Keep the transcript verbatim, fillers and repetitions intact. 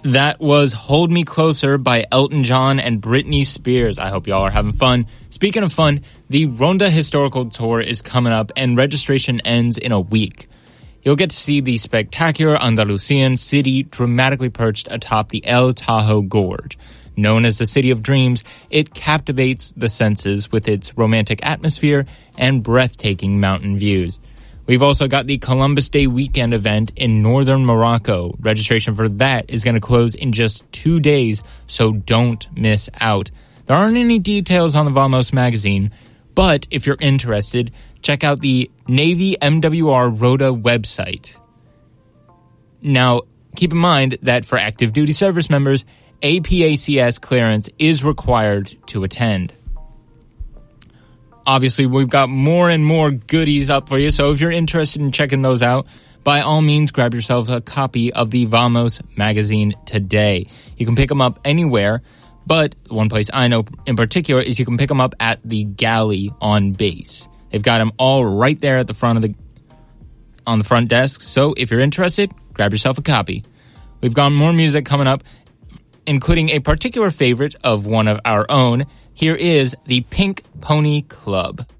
That was Hold Me Closer by Elton John and Britney Spears. I hope y'all are having fun. Speaking of fun, the Ronda Historical Tour is coming up and registration ends in a week. You'll get to see the spectacular Andalusian city dramatically perched atop the El Tahoe Gorge. Known as the City of Dreams, it captivates the senses with its romantic atmosphere and breathtaking mountain views. We've also got the Columbus Day weekend event in northern Morocco. Registration for that is going to close in just two days, so don't miss out. There aren't any details on the Vamos magazine, but if you're interested, check out the Navy M W R Rota website. Now, keep in mind that for active duty service members, A P A C S clearance is required to attend. Obviously, we've got more and more goodies up for you, so if you're interested in checking those out, by all means, grab yourself a copy of the Vamos magazine today. You can pick them up anywhere, but one place I know in particular is you can pick them up at the galley on base. They've got them all right there at the front of the on the front desk, so if you're interested, grab yourself a copy. We've got more music coming up, including a particular favorite of one of our own. Here is the Pink Pony Club.